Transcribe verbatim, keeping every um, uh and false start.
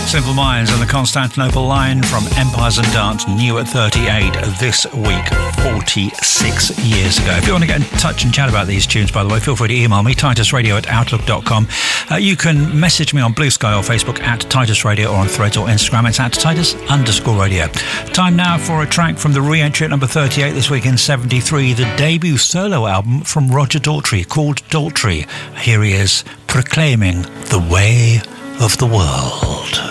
Simple Minds and the Constantinople Line from Empires and Dance, new at thirty-eight this week, forty-six years ago. If you want to get in touch and chat about these tunes, by the way, feel free to email me, titus radio at outlook dot com. Uh, you can message me on Blue Sky or Facebook at Titus Radio, or on Threads or Instagram, it's at Titus underscore radio. Time now for a track from the re-entry at number thirty-eight this week in seventy-three, the debut solo album from Roger Daltrey called Daltrey. Here he is, proclaiming the way of the world.